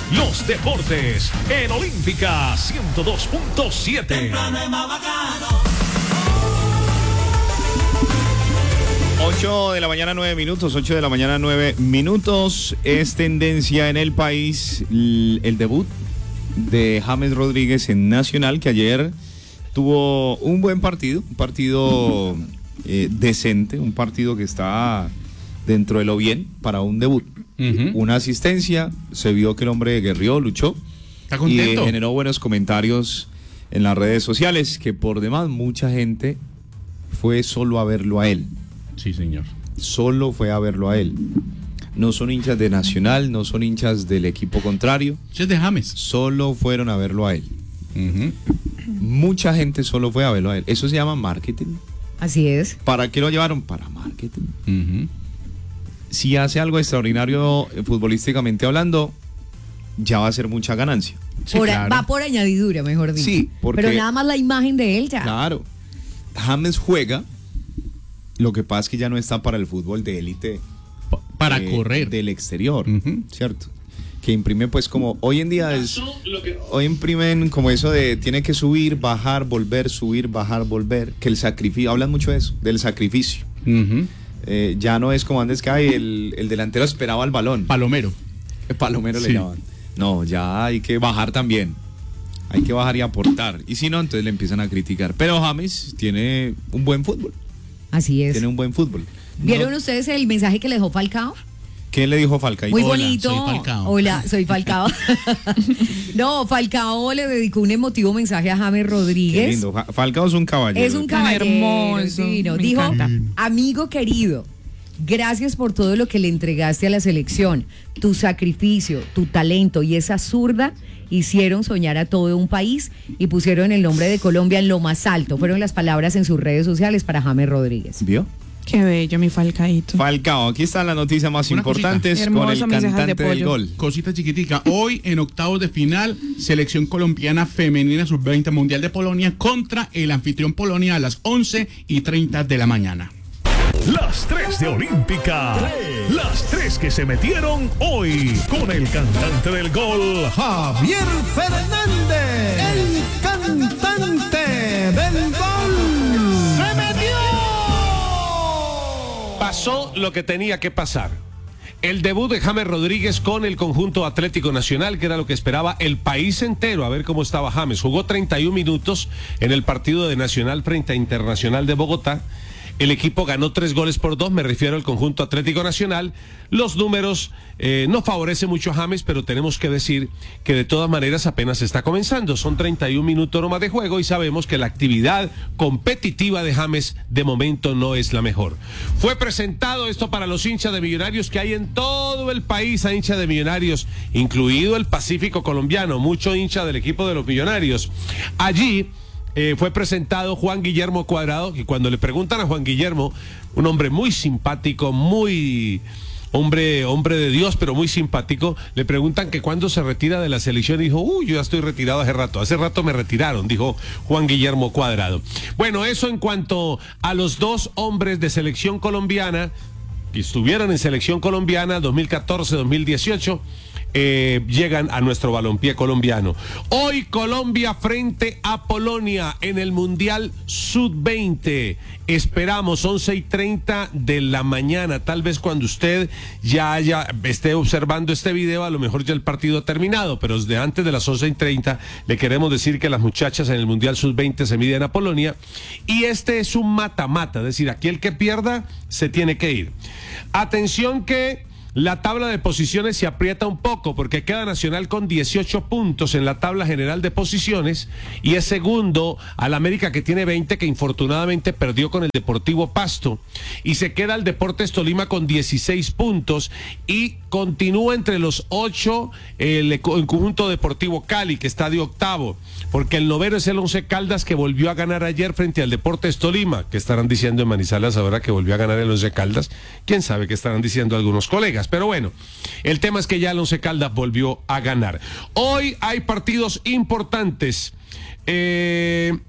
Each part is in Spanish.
los deportes en Olímpica 102.7. 8 de la mañana, 9 minutos, 8 de la mañana, 9 minutos. Es tendencia en el país el debut de James Rodríguez en Nacional, que ayer tuvo un buen partido, un partido decente, un partido que está dentro de lo bien para un debut. Una asistencia, se vio que el hombre guerrió, luchó. ¿Está contento? Y generó buenos comentarios en las redes sociales, que por demás mucha gente fue solo a verlo a él. Sí, señor. Solo fue a verlo a él. No son hinchas de Nacional, no son hinchas del equipo contrario. Es de James. Solo fueron a verlo a él. Mucha gente solo fue a verlo a él. Eso se llama marketing. Así es. ¿Para qué lo llevaron? Para marketing. Si hace algo extraordinario futbolísticamente hablando, ya va a ser mucha ganancia. Sí, Va por añadidura, mejor dicho. Sí, porque... Pero nada más la imagen de él ya. Claro. James juega. Lo que pasa es que ya no está para el fútbol de élite. Para correr. Del exterior, ¿cierto? Que imprime pues como, hoy en día hoy imprimen como eso de tiene que subir, bajar, volver, subir, bajar, volver, que el sacrificio, hablan mucho de eso, del sacrificio. Ya no es como antes que el delantero esperaba el balón. Palomero. Palomero le llaman. No, ya hay que bajar también. Hay que bajar y aportar. Y si no, entonces le empiezan a criticar. Pero James tiene un buen fútbol. Así es. Tiene un buen fútbol. ¿Vieron ustedes el mensaje que le dejó Falcao? ¿Qué le dijo Falcao? Muy Hola, bonito. soy Falcao. Hola, soy Falcao. No, Falcao le dedicó un emotivo mensaje a James Rodríguez. Qué lindo. Falcao es un caballero. Es un caballero hermoso. divino. Me Dijo, encanta. amigo querido, gracias por todo lo que le entregaste a la selección. Tu sacrificio, tu talento y esa zurda hicieron soñar a todo un país y pusieron el nombre de Colombia en lo más alto. Fueron las palabras en sus redes sociales para James Rodríguez. ¿Vio? Qué bello, mi Falcaíto. Falcao, aquí están las noticias más Una importantes cosita. con el Hermoso mensaje cantante de del pollo. gol. Cosita chiquitica. Hoy en octavos de final, selección colombiana femenina sub-20 Mundial de Polonia contra el anfitrión Polonia a las 11:30 de la mañana. Las 3 de Olímpica. Las 3 que se metieron hoy con el cantante del gol, Javier Fernández, el cantante del gol. ¡Se metió! Pasó lo que tenía que pasar. El debut de James Rodríguez con el conjunto Atlético Nacional, que era lo que esperaba el país entero, a ver cómo estaba James. Jugó 31 minutos en el partido de Nacional frente a Internacional de Bogotá. El equipo ganó 3-2, me refiero al conjunto Atlético Nacional. Los números no favorecen mucho a James, pero tenemos que decir que de todas maneras apenas está comenzando. Son 31 minutos nomás de juego y sabemos que la actividad competitiva de James de momento no es la mejor. Fue presentado esto para los hinchas de Millonarios que hay en todo el país, a hinchas de Millonarios, incluido el Pacífico colombiano, mucho hincha del equipo de los Millonarios. Allí fue presentado Juan Guillermo Cuadrado, y cuando le preguntan a Juan Guillermo, un hombre muy simpático, muy hombre de Dios, pero muy simpático, le preguntan que cuándo se retira de la selección y dijo, yo ya estoy retirado hace rato me retiraron, dijo Juan Guillermo Cuadrado. Bueno, eso en cuanto a los dos hombres de selección colombiana que estuvieron en selección colombiana 2014-2018. Llegan a nuestro balompié colombiano. Hoy Colombia frente a Polonia en el Mundial Sub-20. Esperamos 11:30 de la mañana. Tal vez cuando usted ya esté observando este video, a lo mejor ya el partido ha terminado, pero desde antes de las 11:30 le queremos decir que las muchachas en el Mundial Sub-20 se miden a Polonia y este es un mata-mata, es decir, aquí el que pierda se tiene que ir. Atención que la tabla de posiciones se aprieta un poco porque queda Nacional con 18 puntos en la tabla general de posiciones y es segundo al América, que tiene 20, que infortunadamente perdió con el Deportivo Pasto, y se queda el Deportes Tolima con 16 puntos y continúa entre los 8 el conjunto Deportivo Cali, que está de octavo, porque el noveno es el Once Caldas, que volvió a ganar ayer frente al Deportes Tolima. ¿Qué estarán diciendo en Manizales ahora que volvió a ganar el Once Caldas? Quién sabe qué estarán diciendo algunos colegas. Pero bueno, el tema es que ya el Once Caldas volvió a ganar. Hoy hay partidos importantes.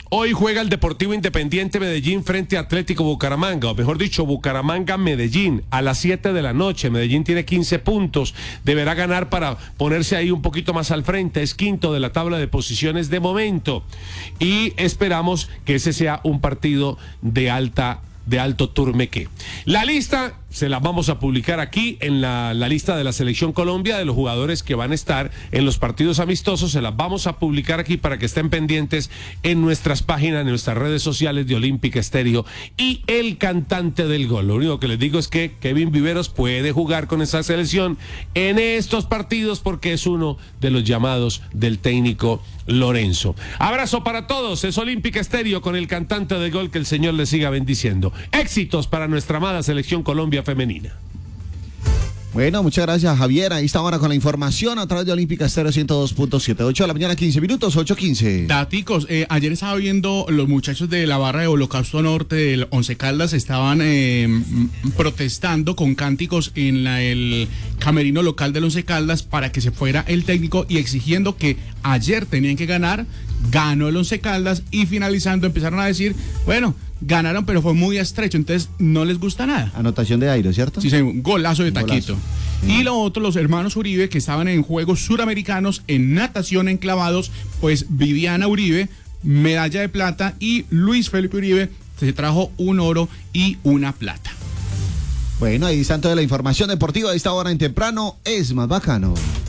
Hoy juega el Deportivo Independiente Medellín frente a Atlético Bucaramanga, o mejor dicho, Bucaramanga-Medellín, a las 7 de la noche. Medellín tiene 15 puntos, deberá ganar para ponerse ahí un poquito más al frente, es quinto de la tabla de posiciones de momento. Y esperamos que ese sea un partido de alto turmeque. La lista se la vamos a publicar aquí en la lista de la Selección Colombia, de los jugadores que van a estar en los partidos amistosos. Se las vamos a publicar aquí para que estén pendientes en nuestras páginas, en nuestras redes sociales de Olímpica Estéreo y el cantante del gol. Lo único que les digo es que Kevin Viveros puede jugar con esa selección en estos partidos porque es uno de los llamados del técnico Lorenzo. Abrazo para todos, es Olímpica Estéreo con el cantante del gol, que el Señor les siga bendiciendo. Éxitos para nuestra amada Selección Colombia femenina. Bueno, muchas gracias, Javier. Ahí está ahora con la información a través de Olímpica Estéreo 102.7. 8 de la mañana, 15 minutos, 8:15. Daticos, ayer estaba viendo los muchachos de la barra de Holocausto Norte del Once Caldas estaban protestando con cánticos en el camerino local del Once Caldas para que se fuera el técnico y exigiendo que ayer tenían que ganar. Ganó el Once Caldas y finalizando empezaron a decir, bueno, ganaron pero fue muy estrecho, entonces no les gusta nada. Anotación de Airo, ¿cierto? Sí, un golazo de Taquito. Golazo. Y lo otro, los hermanos Uribe, que estaban en Juegos Suramericanos, en natación en clavados, pues Viviana Uribe, medalla de plata, y Luis Felipe Uribe se trajo un oro y una plata. Bueno, ahí está toda la información deportiva. A esta hora en temprano es más bacano.